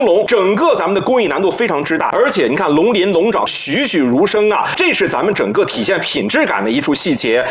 龙，整个咱们的工艺难度非常之大，而且你看龙鳞龙爪栩栩如生啊，这是咱们整个体现品质感的一处细节。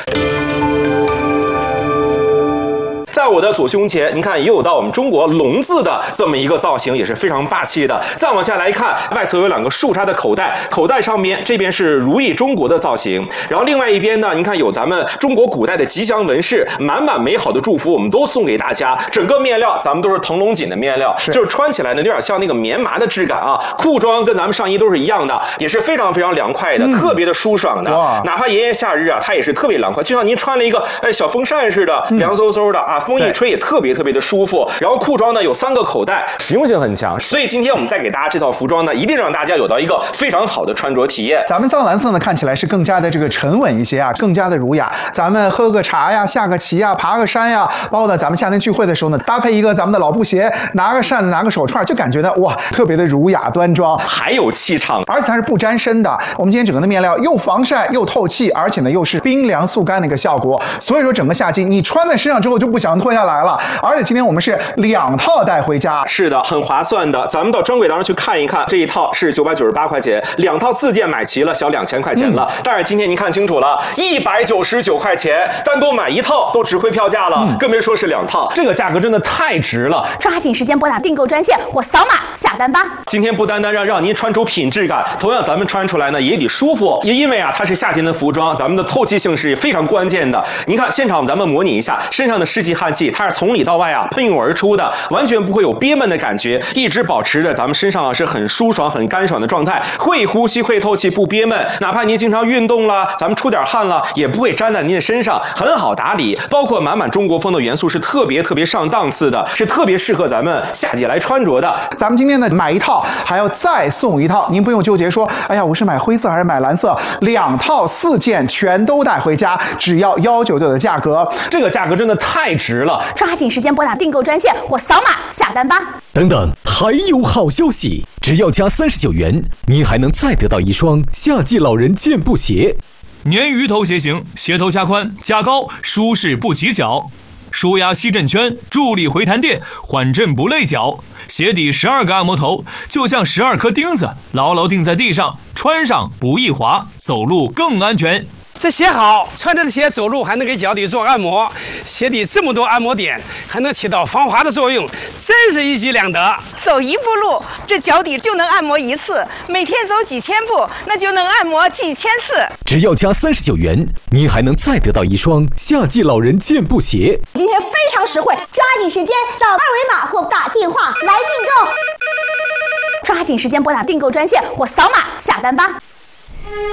在我的左胸前，你看也有到我们中国龙字的这么一个造型，也是非常霸气的。再往下来看，外侧有2个竖插的口袋，口袋上面这边是如意中国的造型，然后另外一边呢，你看有咱们中国古代的吉祥纹饰，满满美好的祝福，我们都送给大家。整个面料咱们都是腾龙锦的面料，就是穿起来呢有点像那个棉麻的质感啊。裤装跟咱们上衣都是一样的，也是非常非常凉快的，特别的舒爽的。哪怕炎炎夏日啊，它也是特别凉快，就像您穿了一个小风扇似的，凉飕飕的啊。风一吹也特别的舒服，然后裤装呢有3个口袋，实用性很强。所以今天我们带给大家这套服装呢，一定让大家有到一个非常好的穿着体验。 咱们藏蓝色呢看起来是更加的这个沉稳一些啊，更加的儒雅。咱们喝个茶呀，下个棋呀，爬个山呀，包括呢咱们夏天聚会的时候呢，搭配一个咱们的老布鞋，拿个扇子，拿个手串，就感觉呢哇，特别的儒雅端庄， 还有气场， 而且它是不沾身的。我们今天整个的面料又防晒又透气，而且呢又是冰凉速干的一个效果，所以说整个夏季你穿在身上之后就不想脱下来了。而且今天我们是2套带回家， 是的，很划算的。咱们到专柜当中去看一看，这一套是998块钱，2套4件买齐了，小2000块钱了。但是今天您看清楚了，199块钱，单独买1套都值回票价了，更别说是2套，这个价格真的太值了。 抓紧时间拨打订购专线或扫码下单吧。 今天不单单让您穿出品质感，同样咱们穿出来呢也得舒服，也因为啊它是夏天的服装，咱们的透气性是非常关键的。您看现场咱们模拟一下，身上的湿气汗气，它是从里到外啊喷涌而出的，完全不会有憋闷的感觉，一直保持着咱们身上啊是很舒爽很干爽的状态，会呼吸会透气不憋闷，哪怕您经常运动了，咱们出点汗了也不会粘在您的身上，很好打理。包括满中国风的元素是特别上档次的，是特别适合咱们夏季来穿着的。 咱们今天呢买1套还要再送1套，您不用纠结说哎呀我是买灰色还是买蓝色，2套4件全都带回家，只要199的价格， 这个价格真的太值了。 抓紧时间拨打订购专线或扫码下单吧。 等等，还有好消息，只要加39元，您还能再得到1双夏季老人健步鞋。 鲶鱼头鞋型，鞋头加宽加高，舒适不起脚，舒压吸震圈，助力回弹垫，缓震不累脚。鞋底12个按摩头，就像12颗钉子，牢牢钉在地上，穿上不易滑，走路更安全。 这鞋好，穿着的鞋走路还能给脚底做按摩，鞋底这么多按摩点，还能起到防滑的作用，真是一举两得。 走1步路，这脚底就能按摩1次，每天走几千步，那就能按摩几千次。 只要加39元，您还能再得到1双夏季老人健步鞋。 今天非常实惠，抓紧时间扫2维码或打电话来订购。 抓紧时间拨打订购专线或扫码下单吧。